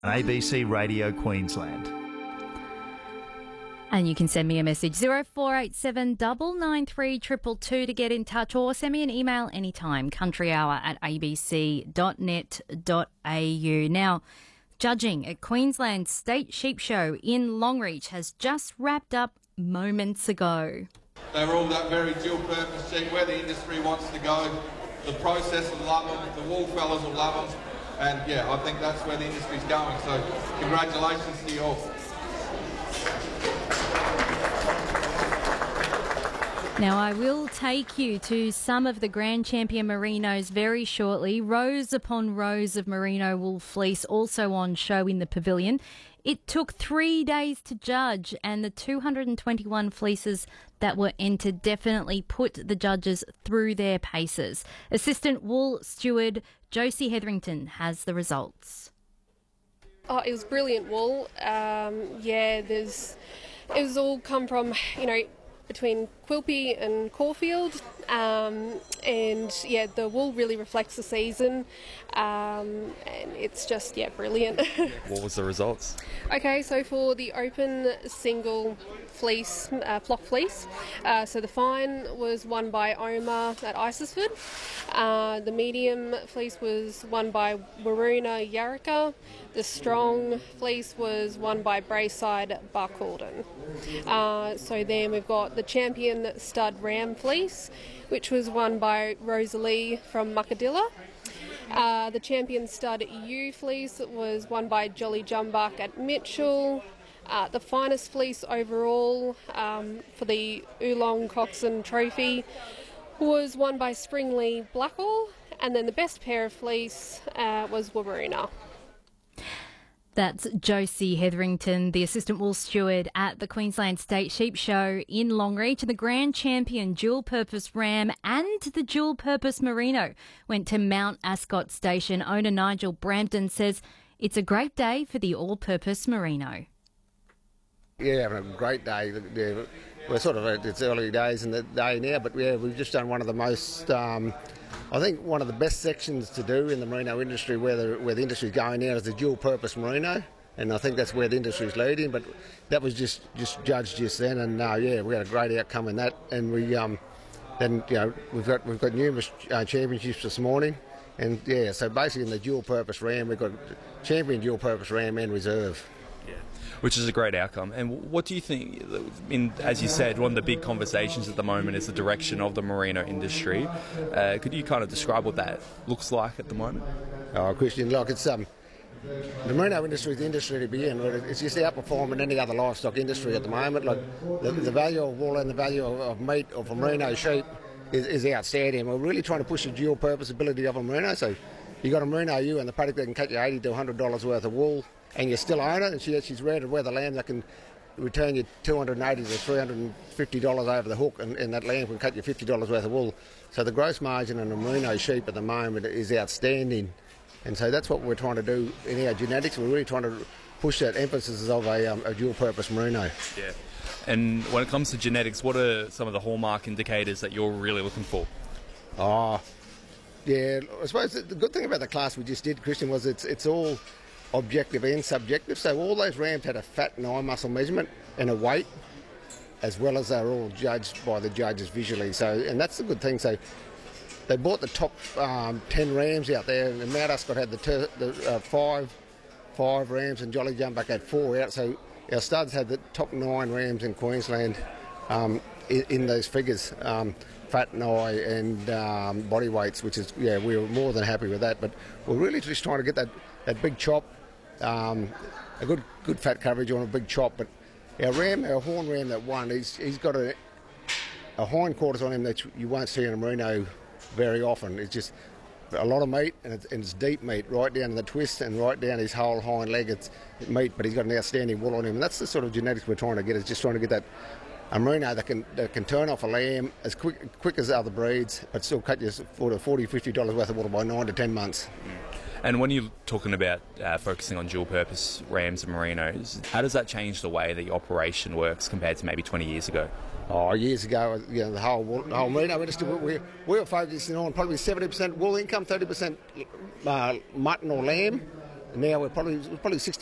on ABC Radio Queensland. And you can send me a message, 0487 993 222 to get in touch, or send me an email anytime, countryhour@abc.net.au. Now, judging at Queensland State Sheep Show in Longreach has just wrapped up moments ago. They were all that very dual-purpose sheep, where the industry wants to go. The processors love them, the wool fellas will love them, and yeah, I think that's where the industry's going, so congratulations to you all. Now, I will take you to some of the Grand Champion Merinos very shortly. Rows upon rows of merino wool fleece also on show in the pavilion. It took 3 days to judge, and the 221 fleeces that were entered definitely put the judges through their paces. Assistant Wool Steward Josie Hetherington has the results. Oh, it was brilliant wool. It was all come from, between Quilpie and Caulfield, the wool really reflects the season, and it's just brilliant. What was the results? Okay, so for the open single fleece, flock fleece, so the fine was won by Omar at Isisford, the medium fleece was won by Waruna Yarraka, the strong fleece was won by Brayside Barcaldine. So then we've got the champion stud ram fleece, which was won by Rosalie from Muckadilla. The champion stud ewe fleece was won by Jolly Jumbuck at Mitchell. The finest fleece overall for the Oolong Coxon Trophy was won by Springley Blackall, and then the best pair of fleece was Waruna. That's Josie Hetherington, the Assistant Wool Steward at the Queensland State Sheep Show in Longreach. And the Grand Champion Dual-Purpose Ram and the Dual-Purpose Merino went to Mount Ascot Station. Owner Nigel Brampton says it's a great day for the All-Purpose Merino. Yeah, having a great day. We're sort of, it's early days in the day now, but we've just done one of the most... I think one of the best sections to do in the merino industry, where the industry's going now, is the dual-purpose merino, and I think that's where the industry's leading. But that was just judged just then, and we had a great outcome in that. And we've got numerous championships this morning, and so basically in the dual-purpose ram, we've got champion dual-purpose ram and reserve. Which is a great outcome. And what do you think, as you said, one of the big conversations at the moment is the direction of the merino industry. Could you kind of describe what that looks like at the moment? Oh, Christian, look, it's the merino industry is the industry to be in. It's just outperforming any other livestock industry at the moment. Like the value of wool and the value of meat of a merino sheep is outstanding. We're really trying to push the dual purpose ability of a merino. So you got a merino ewe in the paddock that can cut you $80 to $100 worth of wool, and you still own it, and she's ready to wear the lamb that can return you $280 to $350 over the hook, and that lamb can cut you $50 worth of wool. So the gross margin on a merino sheep at the moment is outstanding, and so that's what we're trying to do in our genetics. We're really trying to push that emphasis of a dual-purpose merino. Yeah. And when it comes to genetics, what are some of the hallmark indicators that you're really looking for? I suppose the good thing about the class we just did, Christian, was it's all objective and subjective. So all those rams had a fat and eye muscle measurement and a weight, as well as they were all judged by the judges visually. So, and that's the good thing. So they bought the top 10 rams out there, and Mount Ascot had the five rams, and Jolly Jumbuck had 4 out. So our studs had the top 9 rams in Queensland in those figures, fat and eye and body weights, which is, we were more than happy with that. But we're really just trying to get that big chop, a good fat coverage on a big chop. But our horn ram that won, he's got a hindquarters on him that you won't see in a merino very often. It's just a lot of meat, and it's deep meat, right down the twist and right down his whole hind leg. It's meat, but he's got an outstanding wool on him, and that's the sort of genetics we're trying to get. Is just trying to get a merino that can turn off a lamb as quick as other breeds, but still cut you for the $40-50 worth of wool by 9 to 10 months. And when you're talking about focusing on dual-purpose rams and merinos, how does that change the way that your operation works compared to maybe 20 years ago? Oh, years ago, the whole merino industry, we were focusing on probably 70% wool income, 30% mutton or lamb, Now we're probably 60